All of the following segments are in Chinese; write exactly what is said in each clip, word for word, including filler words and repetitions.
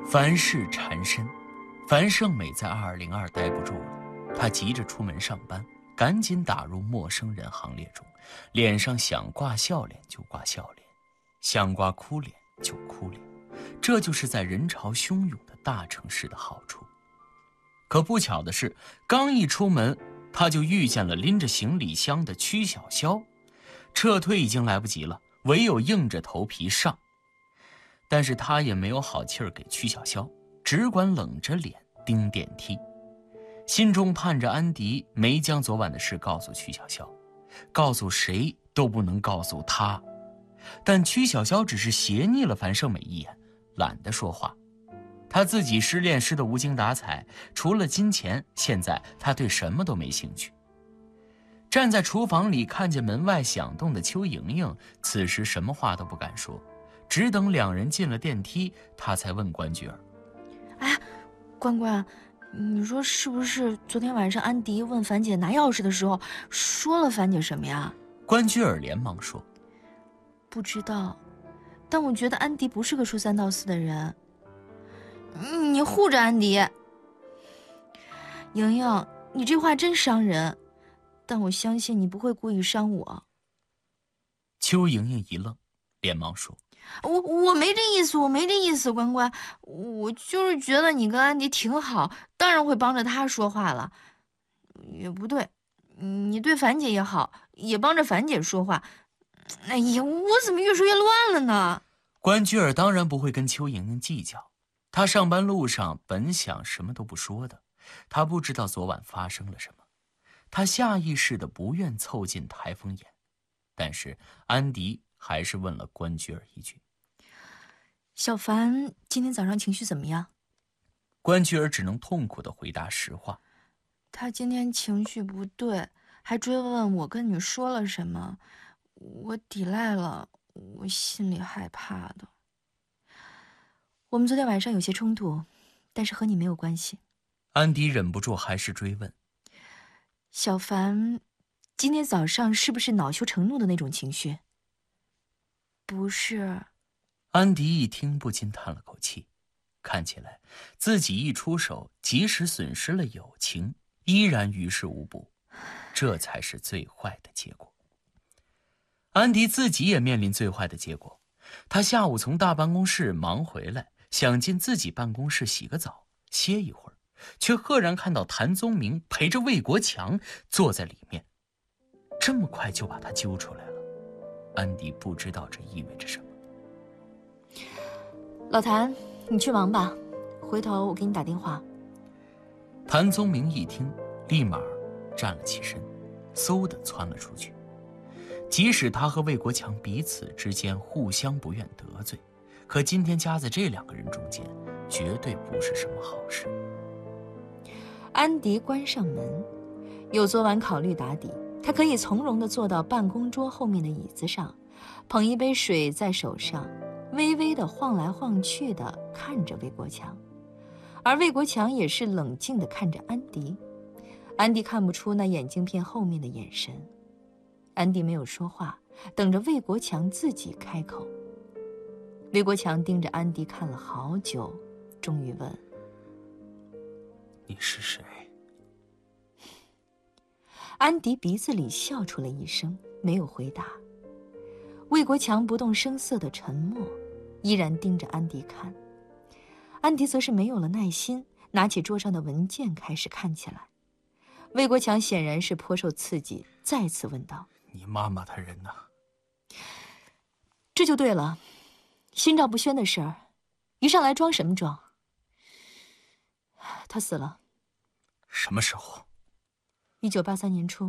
樊氏缠身，樊胜美在二二零二待不住了，她急着出门上班，赶紧打入陌生人行列中，脸上想挂笑脸就挂笑脸，想挂哭脸就哭脸，这就是在人潮汹涌的大城市的好处。可不巧的是，刚一出门，他就遇见了拎着行李箱的曲小潇，撤退已经来不及了，唯有硬着头皮上。但是他也没有好气儿给曲小潇，只管冷着脸盯电梯，心中盼着安迪没将昨晚的事告诉曲小潇，告诉谁都不能告诉他。但曲小潇只是斜睨了樊胜美一眼，懒得说话。他自己失恋失得无精打采，除了金钱，现在他对什么都没兴趣。站在厨房里看见门外响动的邱莹莹，此时什么话都不敢说，只等两人进了电梯，他才问关雎尔： 哎，关关，你说是不是昨天晚上安迪问樊姐拿钥匙的时候说了樊姐什么呀？ 关雎尔连忙说： 不知道，但我觉得安迪不是个说三道四的人。你护着安迪。莹莹，你这话真伤人，但我相信你不会故意伤我。 邱莹莹一愣，连忙说： 我我没这意思，我没这意思，关关，我就是觉得你跟安迪挺好，当然会帮着他说话了。也不对，你对樊姐也好，也帮着樊姐说话。哎呀，我怎么越说越乱了呢？ 关雎尔当然不会跟邱莹莹计较，他上班路上本想什么都不说的，他不知道昨晚发生了什么，他下意识的不愿凑近台风眼，但是安迪还是问了关雎尔一句： 小樊今天早上情绪怎么样？ 关雎尔只能痛苦地回答实话： 他今天情绪不对，还追问我跟你说了什么，我抵赖了，我心里害怕的。我们昨天晚上有些冲突，但是和你没有关系。 安迪忍不住还是追问： 小樊今天早上是不是恼羞成怒的那种情绪？不是。 安迪一听不禁叹了口气，看起来自己一出手，即使损失了友情，依然于事无补，这才是最坏的结果。安迪自己也面临最坏的结果，他下午从大办公室忙回来，想进自己办公室洗个澡歇一会儿，却赫然看到谭宗明陪着魏国强坐在里面，这么快就把他揪出来了。安迪不知道这意味着什么。 老谭，你去忙吧，回头我给你打电话。 谭宗明一听，立马站了起身，嗖地窜了出去。即使他和魏国强彼此之间互相不愿得罪，可今天夹在这两个人中间，绝对不是什么好事。 安迪关上门，有昨晚考虑打底，他可以从容地坐到办公桌后面的椅子上，捧一杯水在手上，微微地晃来晃去地看着魏国强，而魏国强也是冷静地看着安迪。安迪看不出那眼镜片后面的眼神。安迪没有说话，等着魏国强自己开口。魏国强盯着安迪看了好久，终于问： 你是谁？ 安迪鼻子里笑出了一声，没有回答。魏国强不动声色的沉默，依然盯着安迪看。安迪则是没有了耐心，拿起桌上的文件开始看起来。魏国强显然是颇受刺激，再次问道： 你妈妈的人呢？ 这就对了，心照不宣的事儿，一上来装什么装？他死了。 什么时候？ 一九八三年初。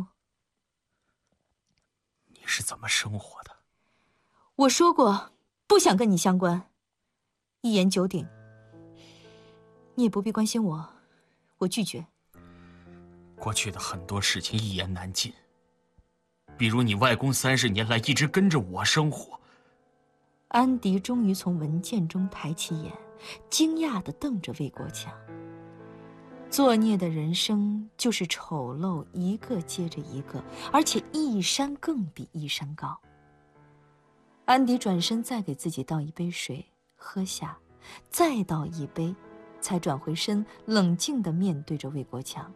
你是怎么生活的？ 我说过，不想跟你相关，一言九鼎。你也不必关心我，我拒绝。 过去的很多事情一言难尽，比如你外公三十年来一直跟着我生活。 安迪终于从文件中抬起眼，惊讶地瞪着魏国强。作孽的人生就是丑陋一个接着一个，而且一山更比一山高。安迪转身再给自己倒一杯水喝下， 再倒一杯，才转回身，冷静地面对着魏国强。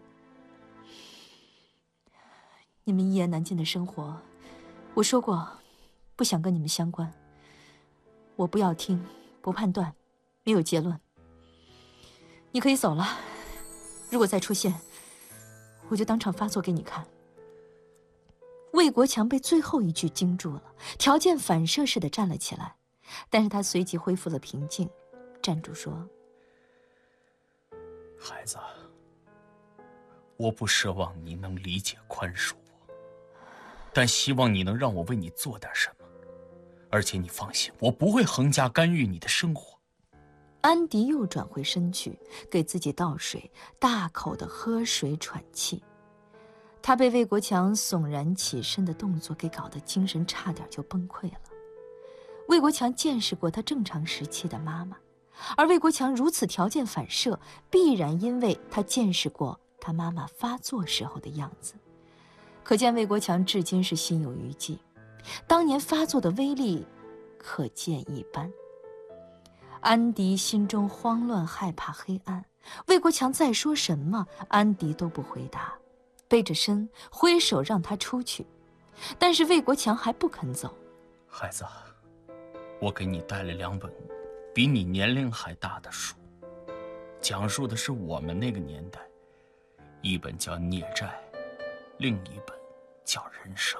你们一言难尽的生活，我说过，不想跟你们相关。我不要听，不判断，没有结论。你可以走了，如果再出现，我就当场发作给你看。魏国强被最后一句惊住了，条件反射似的站了起来，但是他随即恢复了平静，站住说： 孩子，我不奢望你能理解宽恕我，但希望你能让我为你做点什么。而且你放心，我不会横加干预你的生活。 安迪又转回身去，给自己倒水，大口的喝水喘气。他被魏国强悚然起身的动作给搞得精神差点就崩溃了。魏国强见识过他正常时期的妈妈，而魏国强如此条件反射，必然因为他见识过他妈妈发作时候的样子。可见魏国强至今是心有余悸，当年发作的威力可见一斑。安迪心中慌乱害怕黑暗，魏国强再说什么，安迪都不回答，背着身挥手让他出去，但是魏国强还不肯走。 孩子，我给你带了两本比你年龄还大的书，讲述的是我们那个年代，一本叫《孽债》，另一本叫《人生》。